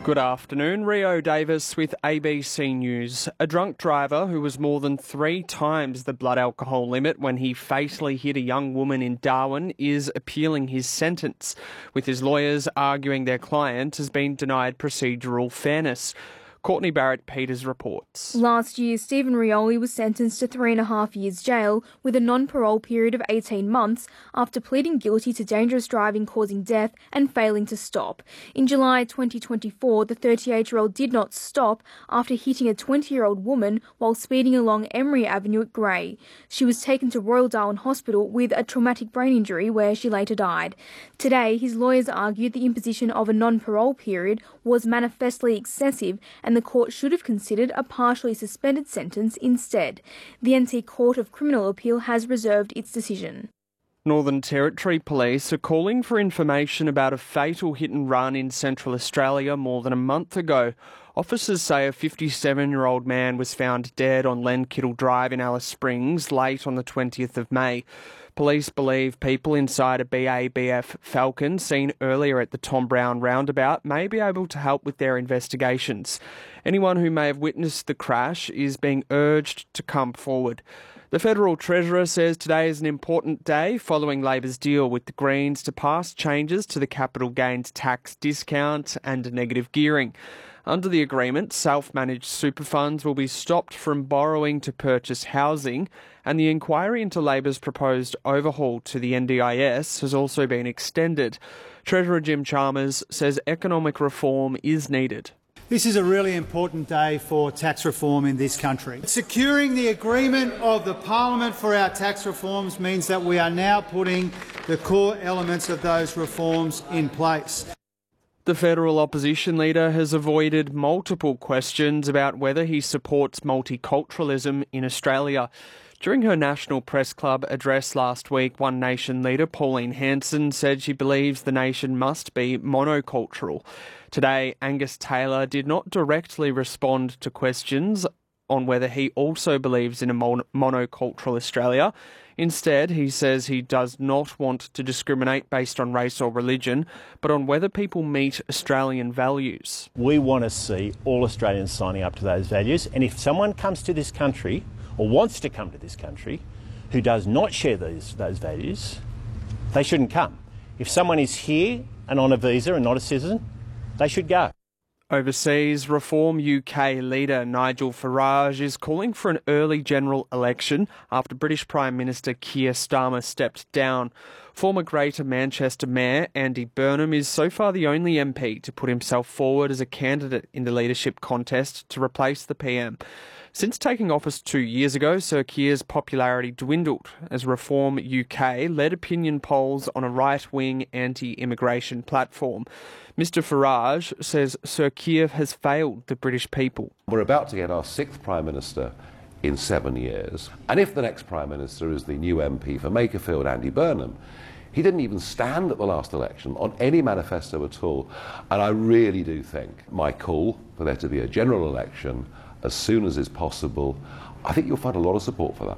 Good afternoon, Rio Davis with ABC News. A drunk driver who was more than 3 times the blood alcohol limit when he fatally hit a young woman in Darwin is appealing his sentence, with his lawyers arguing their client has been denied procedural fairness. Courtney Barrett-Peters reports. Last year, Stephen Rioli was sentenced to 3.5 years jail with a non-parole period of 18 months after pleading guilty to dangerous driving causing death and failing to stop. In July 2024, the 38-year-old did not stop after hitting a 20-year-old woman while speeding along Emery Avenue at Grey. She was taken to Royal Darwin Hospital with a traumatic brain injury where she later died. Today, his lawyers argued the imposition of a non-parole period was manifestly excessive and the court should have considered a partially suspended sentence instead. The NT Court of Criminal Appeal has reserved its decision. Northern Territory Police are calling for information about a fatal hit and run in Central Australia more than a month ago. Officers say a 57-year-old man was found dead on Len Kittle Drive in Alice Springs late on the 20th of May. Police believe people inside a BABF Falcon seen earlier at the Tom Brown roundabout may be able to help with their investigations. Anyone who may have witnessed the crash is being urged to come forward. The Federal Treasurer says today is an important day following Labor's deal with the Greens to pass changes to the capital gains tax discount and negative gearing. Under the agreement, self-managed super funds will be stopped from borrowing to purchase housing, and the inquiry into Labor's proposed overhaul to the NDIS has also been extended. Treasurer Jim Chalmers says economic reform is needed. This is a really important day for tax reform in this country. Securing the agreement of the Parliament for our tax reforms means that we are now putting the core elements of those reforms in place. The federal opposition leader has avoided multiple questions about whether he supports multiculturalism in Australia. During her National Press Club address last week, One Nation leader Pauline Hanson said she believes the nation must be monocultural. Today, Angus Taylor did not directly respond to questions on whether he also believes in a monocultural Australia. Instead, he says he does not want to discriminate based on race or religion, but on whether people meet Australian values. We want to see all Australians signing up to those values, and if someone comes to this country or wants to come to this country who does not share those values, they shouldn't come. If someone is here and on a visa and not a citizen, they should go. Overseas, Reform UK leader Nigel Farage is calling for an early general election after British Prime Minister Keir Starmer stepped down. Former Greater Manchester Mayor Andy Burnham is so far the only MP to put himself forward as a candidate in the leadership contest to replace the PM. Since taking office 2 years ago, Sir Keir's popularity dwindled as Reform UK led opinion polls on a right-wing anti-immigration platform. Mr Farage says Sir Keir has failed the British people. We're about to get our 6th Prime Minister in 7 years, and if the next Prime Minister is the new MP for Makerfield, Andy Burnham, he didn't even stand at the last election on any manifesto at all, and I really do think my call for there to be a general election as soon as is possible, I think you'll find a lot of support for that.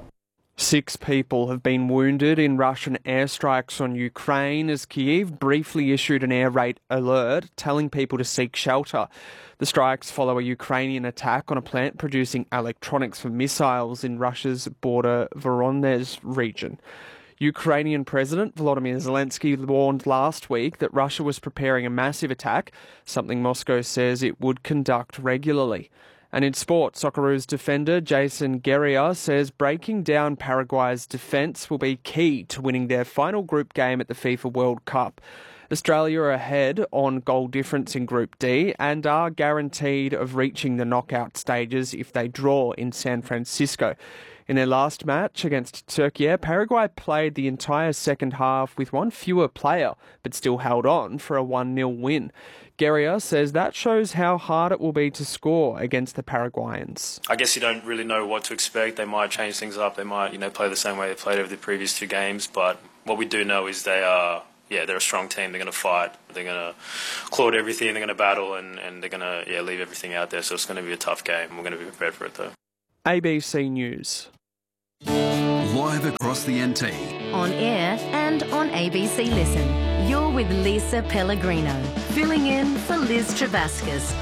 6 people have been wounded in Russian airstrikes on Ukraine as Kyiv briefly issued an air raid alert telling people to seek shelter. The strikes follow a Ukrainian attack on a plant producing electronics for missiles in Russia's border Voronezh region. Ukrainian President Volodymyr Zelensky warned last week that Russia was preparing a massive attack, something Moscow says it would conduct regularly. And in sport, Socceroos defender Jason Guerrier says breaking down Paraguay's defence will be key to winning their final group game at the FIFA World Cup. Australia are ahead on goal difference in Group D and are guaranteed of reaching the knockout stages if they draw in San Francisco. In their last match against Turkey, Paraguay played the entire second half with one fewer player, but still held on for a 1-0 win. Guerrier says that shows how hard it will be to score against the Paraguayans. I guess you don't really know what to expect. They might change things up. They might, play the same way they played over the previous 2 games. But what we do know is they're a strong team. They're going to fight. They're going to claw at everything. They're going to battle, and they're going to leave everything out there. So it's going to be a tough game. We're going to be prepared for it, though. ABC News. Live across the NT, on air and on ABC Listen. You're with Lisa Pellegrino, filling in for Liz Travascus.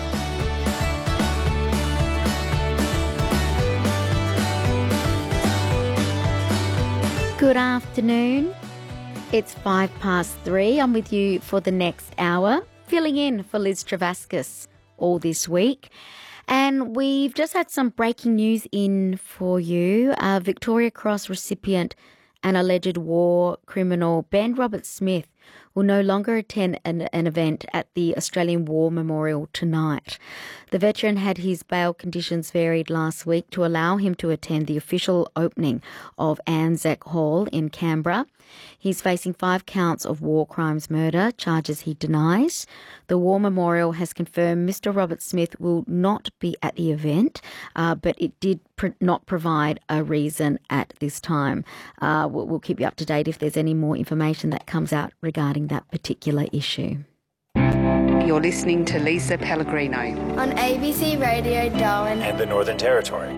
Good afternoon. It's 3:05. I'm with you for the next hour, filling in for Liz Travascus all this week. And we've just had some breaking news in for you. Victoria Cross recipient and alleged war criminal Ben Roberts-Smith will no longer attend an event at the Australian War Memorial tonight. The veteran had his bail conditions varied last week to allow him to attend the official opening of Anzac Hall in Canberra. He's facing 5 counts of war crimes murder, charges he denies. The War Memorial has confirmed Mr. Roberts-Smith will not be at the event, but it did not provide a reason at this time. We'll keep you up to date if there's any more information that comes out regarding that particular issue. You're listening to Lisa Pellegrino on ABC Radio Darwin and the Northern Territory.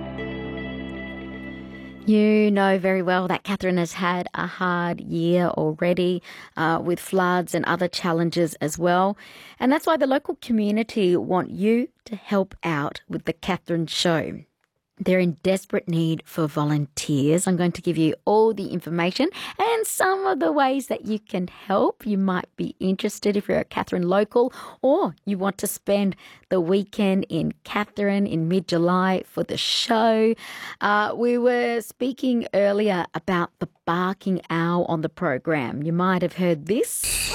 You know very well that Katherine has had a hard year already with floods and other challenges as well. And that's why the local community want you to help out with the Katherine Show. They're in desperate need for volunteers. I'm going to give you all the information and some of the ways that you can help. You might be interested if you're a Katherine local or you want to spend the weekend in Katherine in mid-July for the show. We were speaking earlier about the barking owl on the program. You might have heard this.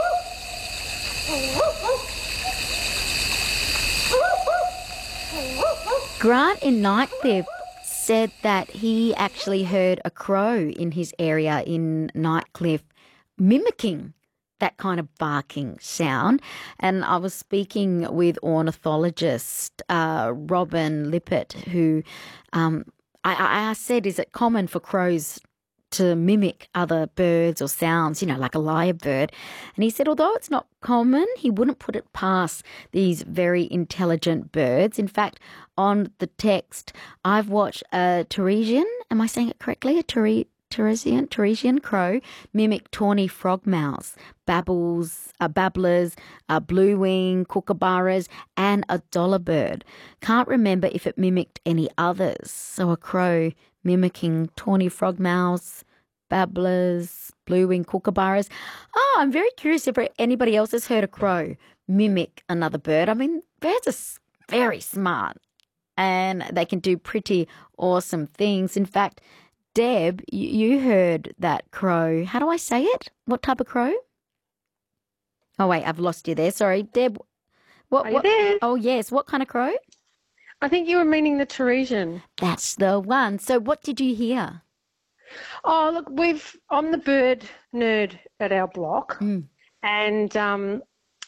Grant in Nightcliff said that he actually heard a crow in his area in Nightcliff mimicking that kind of barking sound. And I was speaking with ornithologist Robin Lippert, who I said, is it common for crows to mimic other birds or sounds, like a lyrebird? And he said, although it's not common, he wouldn't put it past these very intelligent birds. In fact, on the text, I've watched a Teresian, am I saying it correctly? A Teresian crow mimic tawny frogmouths, babblers, blue-wing, kookaburras, and a dollar bird. Can't remember if it mimicked any others. So a crow mimicking tawny frogmouths, babblers, blue-wing kookaburras. Oh, I'm very curious if anybody else has heard a crow mimic another bird. I mean, birds are very smart and they can do pretty awesome things. In fact, Deb, you heard that crow. How do I say it? What type of crow? Oh, wait, I've lost you there. Sorry, Deb. Are you there? Oh, yes. What kind of crow? I think you were meaning the Teresian. That's the one. So what did you hear? Oh, look, I'm the bird nerd at our block, and I'm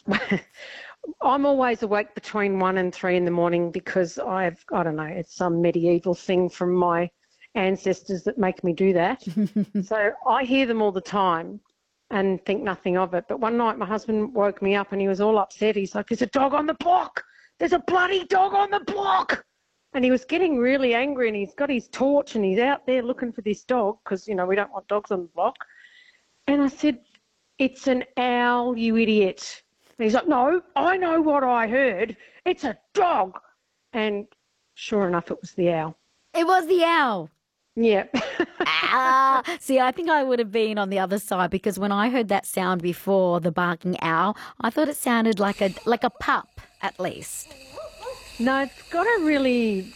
always awake between 1 and 3 in the morning because I don't know, it's some medieval thing from my ancestors that make me do that. So I hear them all the time and think nothing of it. But one night my husband woke me up and he was all upset. He's like, there's a dog on the block. There's a bloody dog on the block. And he was getting really angry and he's got his torch and he's out there looking for this dog because, we don't want dogs on the block. And I said, it's an owl, you idiot. And he's like, no, I know what I heard. It's a dog. And sure enough, it was the owl. It was the owl. Yeah. See, I think I would have been on the other side because when I heard that sound before, the barking owl, I thought it sounded like a pup at least. No, it's got a really,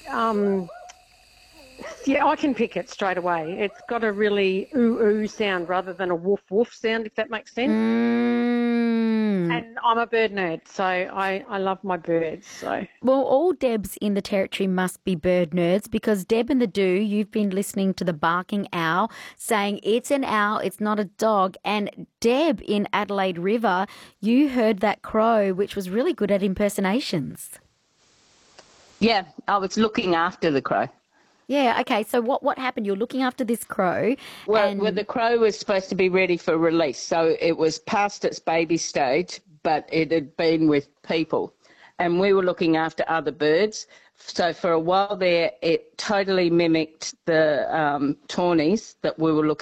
yeah, I can pick it straight away. It's got a really ooh sound rather than a woof woof sound, if that makes sense. And I'm a bird nerd, so I love my birds. So well, all Debs in the territory must be bird nerds because Deb and the Do, you've been listening to the barking owl saying it's an owl, it's not a dog. And Deb in Adelaide River, you heard that crow, which was really good at impersonations. Yeah, I was looking after the crow. Yeah, okay. So what happened? You're looking after this crow. Well, the crow was supposed to be ready for release. So it was past its baby stage, but it had been with people. And we were looking after other birds. So for a while there, it totally mimicked the tawnies that we were looking